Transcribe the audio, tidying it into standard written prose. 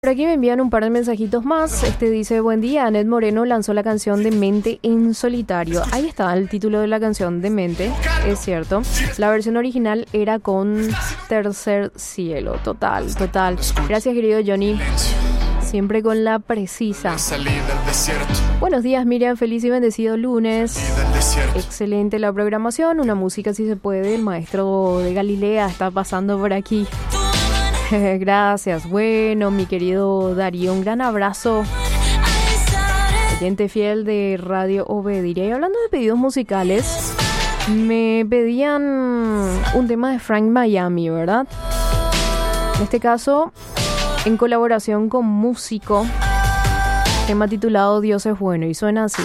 Por aquí me envían un par de mensajitos más. Este dice: buen día, Anet Moreno lanzó la canción Demente en solitario. Ahí está el título de la canción, Demente, es cierto. La versión original era con Tercer Cielo. Total. Gracias, querido Johnny. Siempre con la precisa. Buenos días, Miriam. Feliz y bendecido lunes. Excelente la programación. Una música si se puede. El maestro de Galilea está pasando por aquí. Gracias. Bueno, mi querido Darío, un gran abrazo. Oyente fiel de Radio Obediré. Y hablando de pedidos musicales, me pedían un tema de Frank Miami, ¿verdad? En este caso, en colaboración con Músico, tema titulado Dios es bueno, y suena así.